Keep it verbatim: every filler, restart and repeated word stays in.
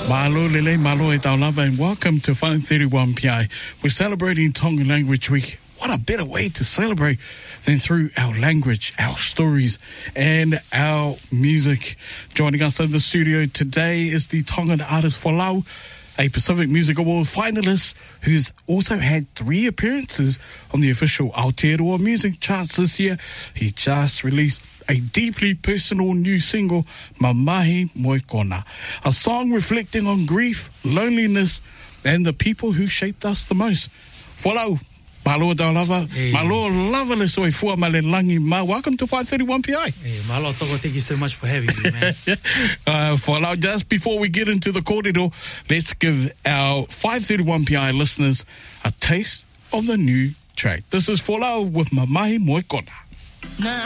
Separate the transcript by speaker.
Speaker 1: Malo lele, malo e tau lava, and welcome to five thirty-one P I. We're celebrating Tongan Language Week. What a better way to celebrate than through our language, our stories, and our music. Joining us in the studio today is the Tongan artist Folau, a Pacific Music Award finalist who's also had three appearances on the official Aotearoa music charts this year. He just released a deeply personal new single, Mamahi Moikona, a song reflecting on grief, loneliness, and the people who shaped us the most. Folau, malo tau lava,
Speaker 2: hey.
Speaker 1: malo lava le soe fua male langi ma. Welcome to five thirty-one P I.
Speaker 2: Hey, malo toko, thank you so much for having me, man.
Speaker 1: uh, Folau, just before we get into the corridor, let's give our five thirty-one P I listeners a taste of the new track. This is Folau with Mamahi Moikona.